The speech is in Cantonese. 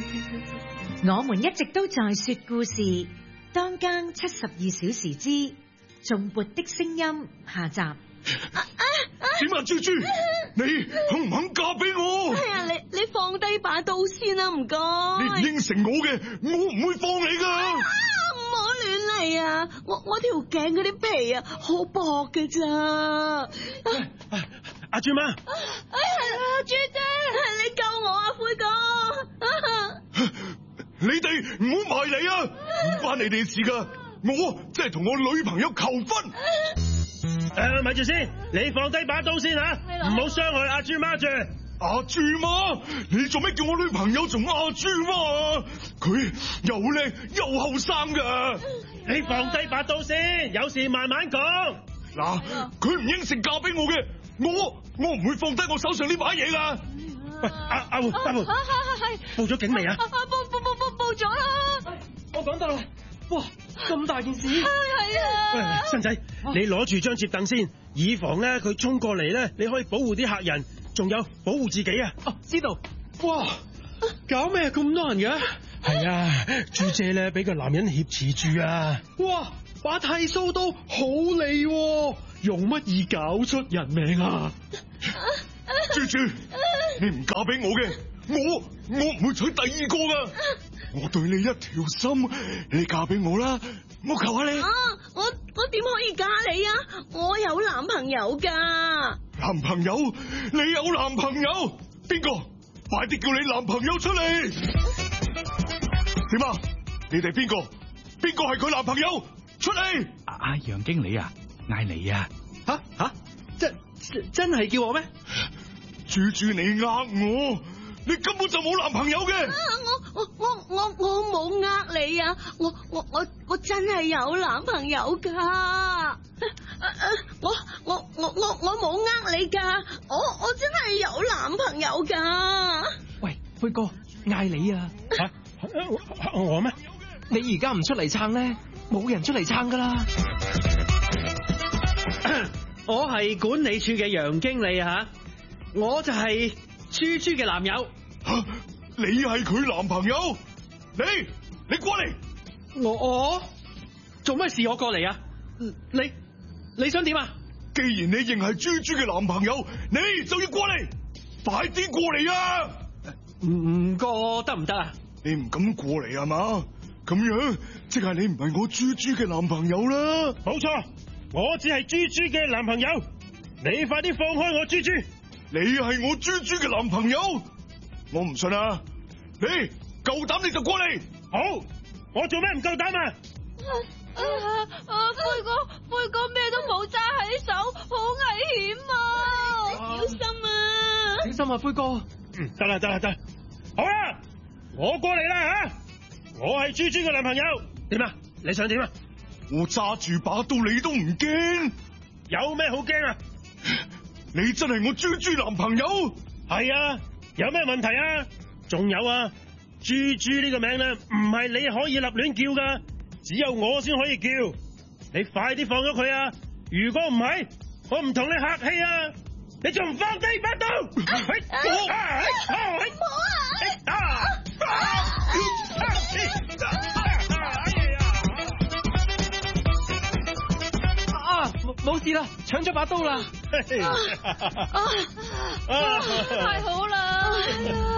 我們一直都在說故事，當更72小時之頌缽的聲音下集。 點啊，豬豬，你肯唔肯嫁俾我？ 哎呀，你放低把刀先啦，唔該。 你唔應承我嘅，我唔會放你噶。 唔好亂嚟啊！我條頸嗰啲皮啊，好薄嘅咋。 阿豬媽， 哎呀，豬姐，你救我啊，灰哥！ 你哋唔好埋嚟啊！唔關你哋事噶，我即係同我女朋友求婚。 咪住先，你放低把刀先吓，唔好傷害阿豬媽住。 阿豬媽，你做咩叫我女朋友做阿豬媽？佢又靚又後生噶。 你放低把刀先，有事慢慢講。 嗱，佢唔應承嫁俾我嘅，我唔會放低我手上呢把嘢噶。 喂，阿胡， 係報咗警未啊？ 報咗啦。 我講到啦。哇，咁大件事。 係啊。 新仔，你攞住張摺凳先，以防咧佢衝過嚟咧，你可以保護啲客人，仲有保護自己啊。 哦，知道。哇，搞咩咁多人嘅？ 係啊，豬姐咧俾個男人挾持住啊。 哇，把剃鬚刀好利，用乜易搞出人命啊？ 豬豬，你唔嫁俾我嘅，我唔會娶第二個噶。我對你一條心，你嫁俾我啦，我求下你。 我點可以嫁你啊？我有男朋友噶。 男朋友？你有男朋友？邊個？快啲叫你男朋友出嚟！點啊？你哋邊個係佢男朋友？出嚟！ 阿楊經理啊，嗌你啊！ 吓，真係叫我咩？ 豬你呃我，你根本就冇男朋友嘅。 我冇呃你啊！我真係有男朋友噶。我冇呃你噶，我真係有男朋友噶。 喂，輝哥，嗌你啊！ 我咩？ 你而家唔出嚟撐咧，冇人出嚟撐噶啦。 我係管理處嘅楊經理啊，我就係豬豬嘅男友。 你係佢男朋友？你過嚟！ 我做咩事？我過嚟啊！你想點啊？ 既然你認係豬嘅男朋友，你就要過嚟，快啲過嚟啊！ 唔過得唔得啊？ 你唔敢過嚟啊嘛？咁樣即係你唔係我豬嘅男朋友啦。 冇錯，我只係豬嘅男朋友。你快啲放開我豬！ 你係我豬嘅男朋友？我唔信啊！你夠膽你就過嚟。 好，我做咩唔夠膽啊？ 灰哥咩都冇揸喺手，好危險啊！小心啊！ 小心啊，灰哥。 得啦，好啦，我過嚟啦吓！我係豬嘅男朋友，點啊？你想點啊？ 我揸住把刀，你都唔驚？ 有咩好驚啊？ 你真係我豬男朋友？ 係啊，有咩問題啊？仲有啊，豬呢個名咧，唔係你可以立亂叫噶，只有我先可以叫。你快啲放咗佢啊！如果唔係，我唔同你客氣啊！你仲唔放低把刀？ 冇事啦，搶咗把刀啦！ 太好啦！